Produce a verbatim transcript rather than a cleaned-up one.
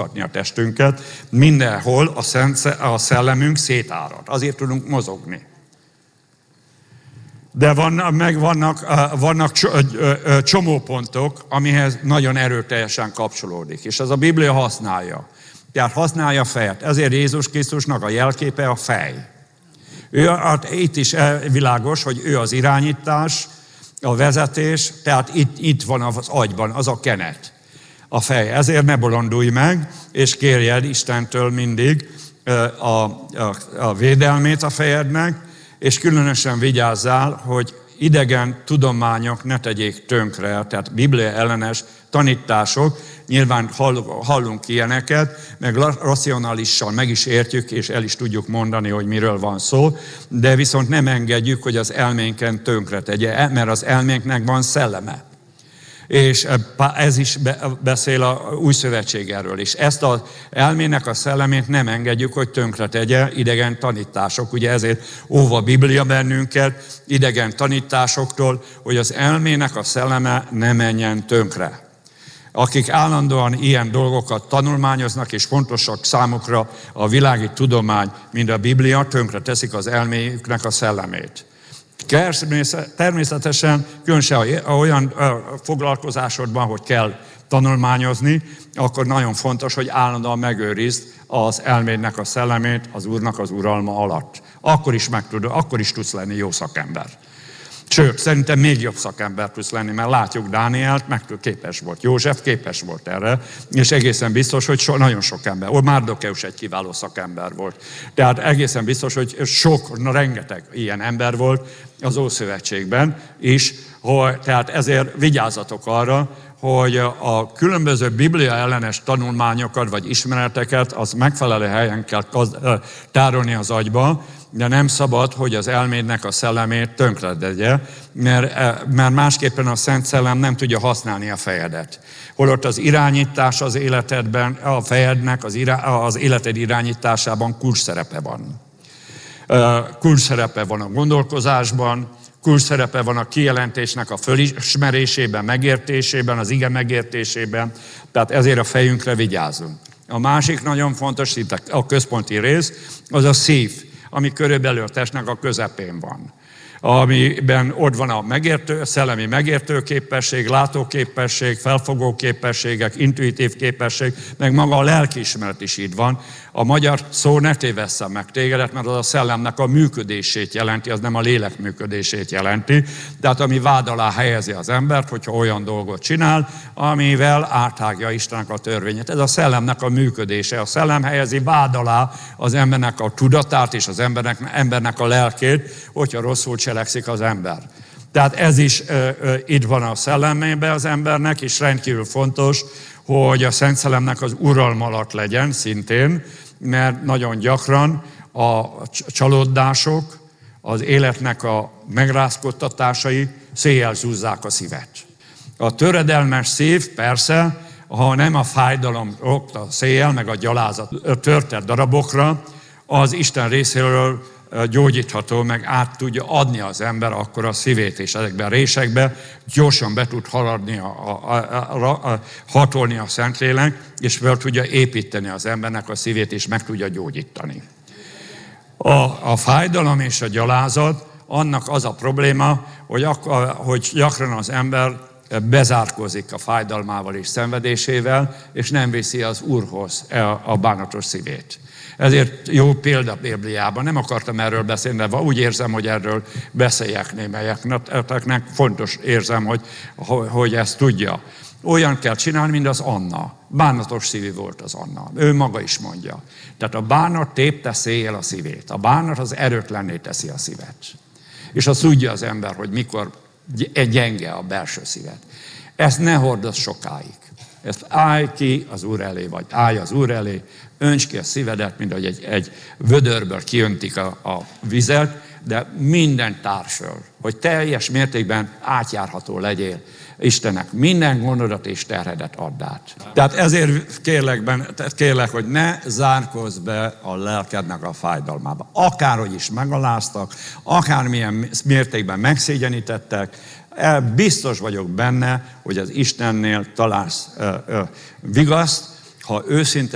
mozgatni a testünket. Mindenhol a, szent, a szellemünk szétárad. Azért tudunk mozogni. De van, meg vannak, vannak csomópontok, amihez nagyon erőteljesen kapcsolódik. És ez a Biblia használja. Tehát használja a fejet. Ezért Jézus Krisztusnak a jelképe a fej. Ő, hát itt is világos, hogy ő az irányítás, a vezetés, tehát itt, itt van az agyban, az a kenet, a fej. Ezért ne bolondulj meg, és kérjed Istentől mindig a, a, a védelmét a fejednek, és különösen vigyázzál, hogy idegen tudományok ne tegyék tönkre, tehát Biblia ellenes tanítások, nyilván hallunk ilyeneket, meg racionálisan meg is értjük, és el is tudjuk mondani, hogy miről van szó, de viszont nem engedjük, hogy az elménken tönkre tegye, mert az elménknek van szelleme. És ez is beszél a Új Szövetség erről is. Ezt az elmének a szellemét nem engedjük, hogy tönkre tegye idegen tanítások. Ugye ezért óva a Biblia bennünket idegen tanításoktól, hogy az elmének a szelleme ne menjen tönkre. Akik állandóan ilyen dolgokat tanulmányoznak, és fontosak számukra a világi tudomány, mint a Biblia, tönkre teszik az elméjüknek a szellemét. Természetesen különösen olyan foglalkozásodban, hogy kell tanulmányozni, akkor nagyon fontos, hogy állandóan megőrizd az elmédnek a szellemét az Úrnak az uralma alatt. Akkor is, meg tud, akkor is tudsz lenni jó szakember. Sőt, szerintem még jobb szakember tudsz lenni, mert látjuk Dánielt, meg képes volt. József képes volt erre, és egészen biztos, hogy so, nagyon sok ember. Ó, Márdokeus egy kiváló szakember volt. Tehát egészen biztos, hogy sok, na, rengeteg ilyen ember volt az Ószövetségben is, hogy, tehát ezért vigyázzatok arra, hogy a különböző Biblia ellenes tanulmányokat vagy ismereteket az megfelelő helyen kell tárolni az agyba, de nem szabad, hogy az elmédnek a szellemét tönkredegye, mert, mert másképpen a Szent Szellem nem tudja használni a fejedet. Holott az irányítás az életedben, a fejednek az, irá, az életed irányításában kulcs szerepe van. Kulcs szerepe van a gondolkozásban, kulcs szerepe van a kijelentésnek a fölismerésében, megértésében, az ige megértésében, tehát ezért a fejünkre vigyázunk. A másik nagyon fontos, itt a központi rész, az a szív, ami körülbelül a testnek a közepén van. Amiben ott van a megértő, szellemi megértő képesség, látóképesség, felfogó képességek, intuitív képesség, meg maga a lelkiismeret is itt van. A magyar szó ne tévesszen meg tégedet, mert az a szellemnek a működését jelenti, az nem a lélek működését jelenti. Tehát ami vád alá helyezi az embert, hogyha olyan dolgot csinál, amivel áthágja Istennek a törvényét. Ez a szellemnek a működése. A szellem helyezi vád alá az embernek a tudatát és az embernek, embernek a lelkét, hogyha rosszul cselekszik az ember. Tehát ez is ö, ö, itt van a szellemében az embernek, és rendkívül fontos, hogy a Szent Szellemnek az uralma alatt legyen szintén, mert nagyon gyakran a csalódások, az életnek a megrázkódtatásai széjjel zúzzák a szívet. A töredelmes szív persze, ha nem a fájdalom a széjjel, meg a gyalázat törtett darabokra, az Isten részéről gyógyítható, meg át tudja adni az ember akkor a szívét, és ezekben a résekbe gyorsan be tud haladni, a, a, a, a, hatolni a Szentlélek, és fel tudja építeni az embernek a szívét, és meg tudja gyógyítani. A, a fájdalom és a gyalázat, annak az a probléma, hogy, hogy gyakran az ember bezárkózik a fájdalmával és szenvedésével, és nem viszi az Úrhoz a bánatos szívét. Ezért jó példa Bibliában. Nem akartam erről beszélni, de úgy érzem, hogy erről beszéljek némelyeknek. Fontos érzem, hogy, hogy ezt tudja. Olyan kell csinálni, mint az Anna. Bánatos szívű volt az Anna. Ő maga is mondja. Tehát a bánat tépte széjjel a szívét. A bánat az erőtlenné teszi a szívet. És azt tudja az ember, hogy mikor gyenge a belső szívet. Ezt ne hordozz sokáig. Ezt állj ki az Úr elé, vagy állj az Úr elé, önts ki a szívedet, mint hogy egy, egy vödörből kiöntik a, a vizet, de minden tár föl, hogy teljes mértékben átjárható legyél Istennek. Minden gondodat és terhedet add át. Tehát ezért kérlek, ben, kérlek, hogy ne zárkozz be a lelkednek a fájdalmába. Akárhogy is megaláztak, akármilyen mértékben megszégyenítettek, biztos vagyok benne, hogy az Istennél találsz ö, ö, vigaszt, ha őszinte